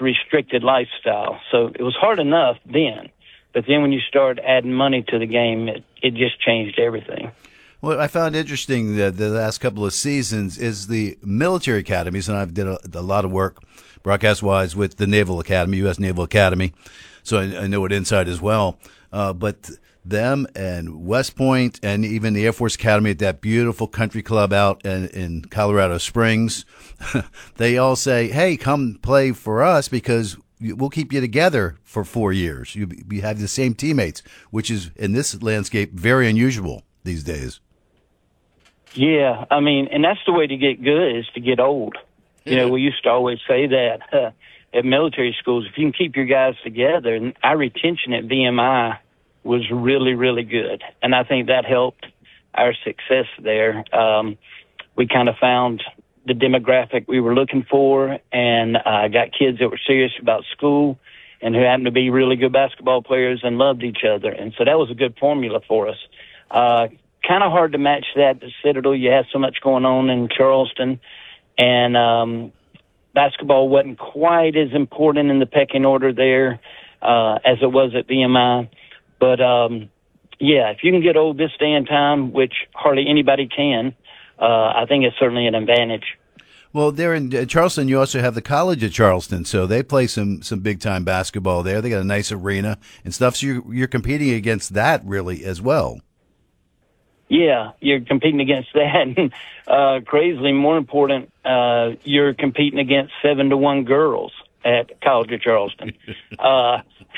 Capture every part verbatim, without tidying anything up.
restricted lifestyle. So it was hard enough then. But then when you start adding money to the game, it, it just changed everything. What I found interesting that the last couple of seasons is the military academies, and I've did a, a lot of work broadcast-wise with the Naval Academy, U S Naval Academy, so I, I know it inside as well. Uh, but them and West Point and even the Air Force Academy at that beautiful country club out in, in Colorado Springs, they all say, hey, come play for us because we'll keep you together for four years. You, you have the same teammates, which is, in this landscape, very unusual these days. Yeah, I mean, and that's the way to get good is to get old. You know, we used to always say that uh, at military schools, if you can keep your guys together, and our retention at V M I was really, really good. And I think that helped our success there. Um, we kind of found the demographic we were looking for, and uh, got kids that were serious about school and who happened to be really good basketball players and loved each other. And so that was a good formula for us. Uh, kind of hard to match that at Citadel. You have so much going on in Charleston, and um, basketball wasn't quite as important in the pecking order there uh, as it was at V M I. But, um, yeah, if you can get old this day and time, which hardly anybody can, uh, I think it's certainly an advantage. Well, there in uh, Charleston, you also have the College of Charleston, so they play some, some big-time basketball there. They got a nice arena and stuff, so you're, you're competing against that, really, as well. Yeah, you're competing against that. uh, crazily, more important, uh, you're competing against seven to one girls at College of Charleston. uh,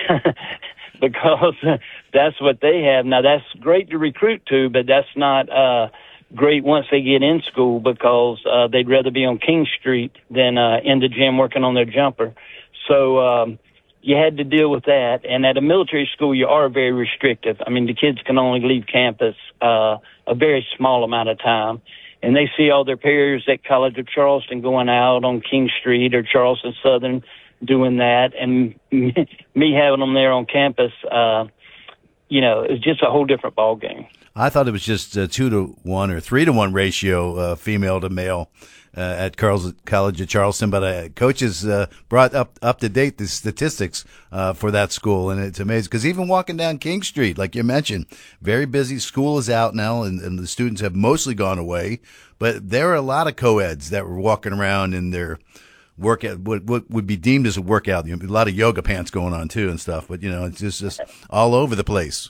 because that's what they have. Now, that's great to recruit to, but that's not uh, great once they get in school because uh, they'd rather be on King Street than uh, in the gym working on their jumper. So um, you had to deal with that. And at a military school, you are very restrictive. I mean, the kids can only leave campus uh, a very small amount of time. And they see all their peers at College of Charleston going out on King Street or Charleston Southern doing that, and me having them there on campus, uh, you know, it's just a whole different ball game. I thought it was just a two to one or three to one ratio, uh, female to male, uh, at Carl's, College of Charleston. But uh, coaches uh, brought up up to date the statistics uh, for that school, and it's amazing because even walking down King Street, like you mentioned, very busy. School is out now, and, and the students have mostly gone away. But there are a lot of co-eds that were walking around in their workout, what, what would be deemed as a workout. You know, a lot of yoga pants going on too and stuff, but you know, it's just, just all over the place.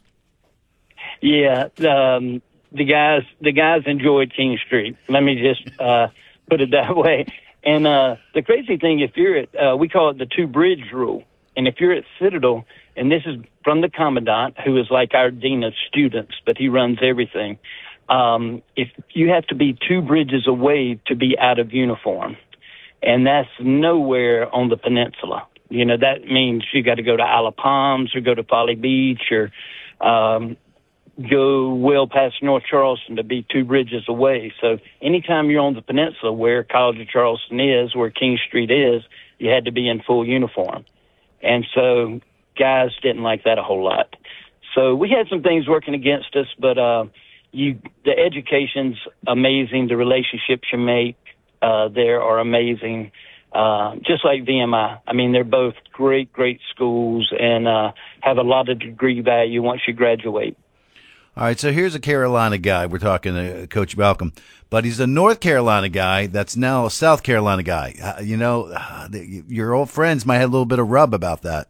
Yeah. Um, the guys, the guys enjoyed King Street. Let me just, uh, put it that way. And, uh, the crazy thing, if you're at, uh, we call it the two bridge rule. And if you're at Citadel, and this is from the commandant, who is like our dean of students, but he runs everything. Um, if you have to be two bridges away to be out of uniform. And that's nowhere on the peninsula. You know, that means you got to go to Isle of Palms or go to Folly Beach or um, go well past North Charleston to be two bridges away. So anytime you're on the peninsula where College of Charleston is, where King Street is, you had to be in full uniform. And so guys didn't like that a whole lot. So we had some things working against us, but uh, you the education's amazing, the relationships you make. Uh, there are amazing, uh, just like V M I. I mean, they're both great, great schools and uh, have a lot of degree value once you graduate. All right, so here's a Carolina guy. We're talking to Coach Malcolm, but he's a North Carolina guy that's now a South Carolina guy. Uh, you know, uh, your old friends might have a little bit of rub about that.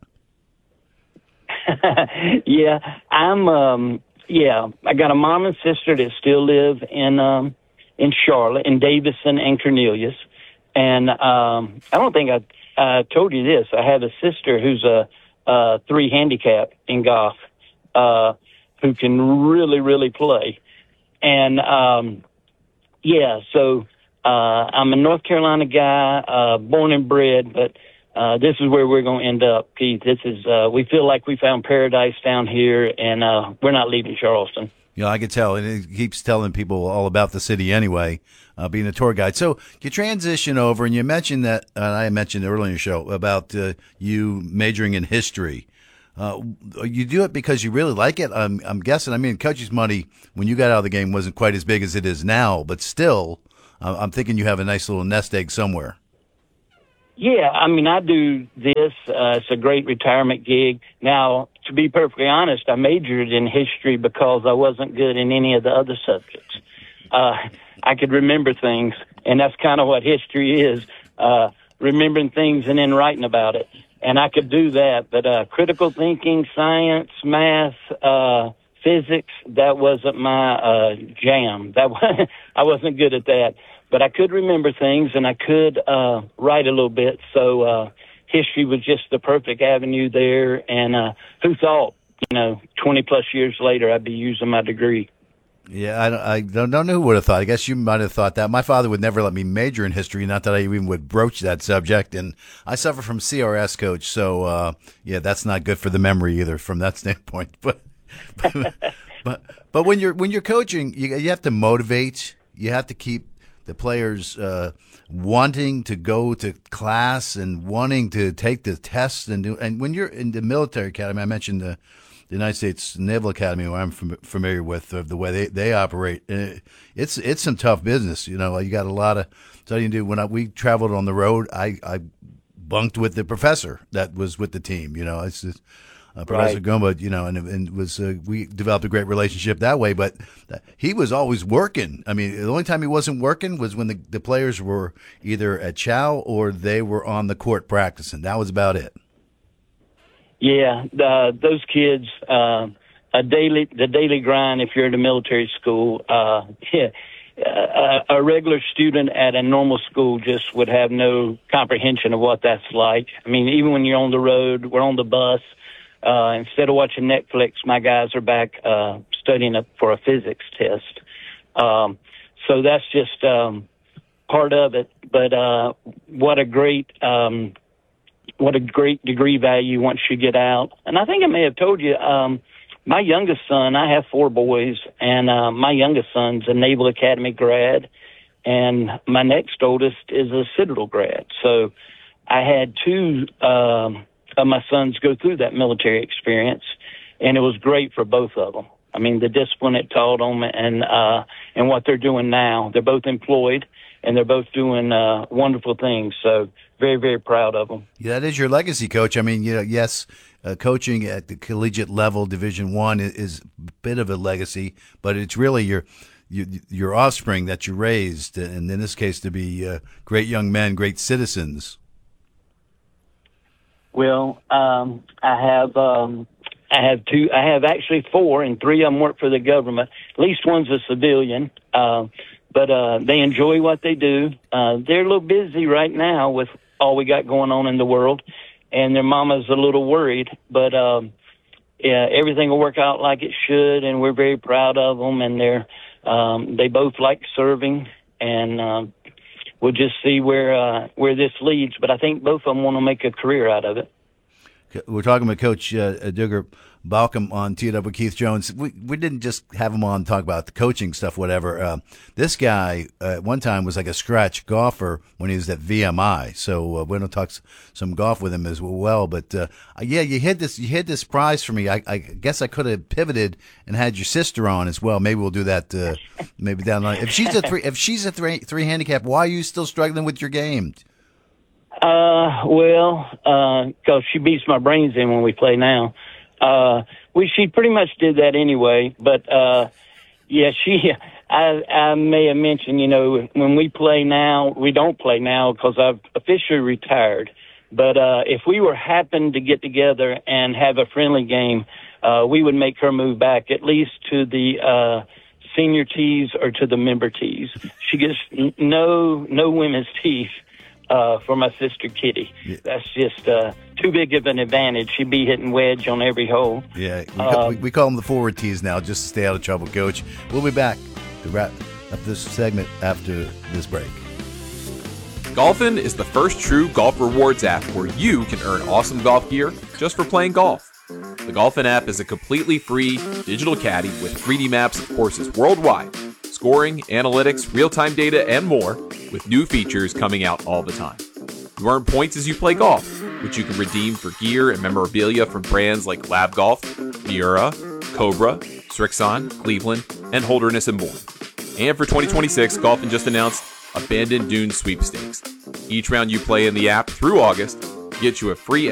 yeah, I'm, um, yeah, I got a mom and sister that still live in um in Charlotte, in Davison and Cornelius. And um, I don't think I uh, told you this. I have a sister who's a, a three handicap in golf uh, who can really, really play. And, um, yeah, so uh, I'm a North Carolina guy, uh, born and bred, but uh, this is where we're going to end up, Keith. This is uh, we feel like we found paradise down here, and uh, we're not leaving Charleston. You know, I can tell, and it keeps telling people all about the city anyway, uh, being a tour guide. So you transition over, and you mentioned that, uh, I mentioned earlier in the show about uh, you majoring in history. Uh, you do it because you really like it? I'm, I'm guessing. I mean, coach's money, when you got out of the game, wasn't quite as big as it is now, but still, uh, I'm thinking you have a nice little nest egg somewhere. Yeah, I mean, I do this. Uh, it's a great retirement gig. Now, to be perfectly honest, I majored in history because I wasn't good in any of the other subjects. Uh, I could remember things, and that's kind of what history is, uh, remembering things and then writing about it. And I could do that, but uh, critical thinking, science, math, uh, physics, that wasn't my uh, jam. That was, I wasn't good at that. But I could remember things, and I could uh, write a little bit. So uh, history was just the perfect avenue there. And uh, who thought, you know, twenty plus years later, I'd be using my degree. Yeah, I don't, I don't, don't know who would have thought. I guess you might have thought that. My father would never let me major in history, not that I even would broach that subject. And I suffer from C R S, Coach. So, uh, yeah, that's not good for the memory either from that standpoint. But but, but, but when you're when you're coaching, you, you have to motivate. You have to keep the players uh, wanting to go to class and wanting to take the tests and do. And when you're in the military academy, I mentioned the, the United States Naval Academy, where I'm fam- familiar with of the way they, they operate. And it, it's it's some tough business. You know, you got a lot of studying to do. When I, we traveled on the road, I, I bunked with the professor that was with the team. You know, it's just, Uh, Professor Right. Gomba, you know, and, and was uh, we developed a great relationship that way. But he was always working. I mean, the only time he wasn't working was when the, the players were either at chow or they were on the court practicing. That was about it. Yeah, the, those kids, uh, a daily the daily grind. If you're at a military school, uh, yeah, a, a regular student at a normal school just would have no comprehension of what that's like. I mean, even when you're on the road, we're on the bus. Uh, instead of watching Netflix, my guys are back uh, studying up for a physics test. Um, so that's just um, part of it. But uh, what a great, um, what a great degree value once you get out. And I think I may have told you, um, my youngest son, I have four boys, and uh, my youngest son's a Naval Academy grad, and my next oldest is a Citadel grad. So I had two. Um, of my sons go through that military experience, and it was great for both of them. I mean, the discipline it taught them and uh, and what they're doing now. They're both employed, and they're both doing uh, wonderful things. So very, very proud of them. Yeah, that is your legacy, Coach. I mean, you know, yes, uh, coaching at the collegiate level, Division One, is, is a bit of a legacy, but it's really your your, your offspring that you raised, and in this case, to be uh, great young men, great citizens. Well, um, I have um, I have two. I have actually four, and three of them work for the government. At least one's a civilian, uh, but uh, they enjoy what they do. Uh, they're a little busy right now with all we got going on in the world, and their mama's a little worried. But um, yeah, everything will work out like it should, and we're very proud of them. And they're um, they both like serving, and um, we'll just see where uh, where this leads. But I think both of them want to make a career out of it. We're talking with Coach uh, Duggar Balcom on T W Keith Jones. We we didn't just have him on to talk about the coaching stuff, whatever. Uh, this guy uh, at one time was like a scratch golfer when he was at V M I. So uh, we're going to talk some golf with him as well. But uh, yeah, you hit this you hit this prize for me. I, I guess I could have pivoted and had your sister on as well. Maybe we'll do that. Uh, maybe down the line. If she's a three, if she's a three three handicap, why are you still struggling with your game? Uh, well, uh, cause she beats my brains in when we play now. Uh, we, she pretty much did that anyway, but, uh, yeah, she, I, I may have mentioned, you know, when we play now, we don't play now because I've officially retired. But, uh, if we were happen to get together and have a friendly game, uh, we would make her move back at least to the, uh, senior tees or to the member tees. She gets n- no, no women's tees. Uh, for my sister Kitty. Yeah. That's just uh, too big of an advantage. She'd be hitting wedge on every hole. Yeah, we, uh, call, we, we call them the forward tees now, just to stay out of trouble, Coach. We'll be back to wrap up this segment after this break. Golfin is the first true golf rewards app where you can earn awesome golf gear just for playing golf. The Golfin app is a completely free digital caddy with three D maps of courses worldwide, scoring, analytics, real-time data, and more, with new features coming out all the time. You earn points as you play golf, which you can redeem for gear and memorabilia from brands like Lab Golf, Miura, Cobra, Srixon, Cleveland, and Holderness and more. And for twenty twenty-six, Golfin just announced Abandoned Dunes Sweepstakes. Each round you play in the app through August gets you a free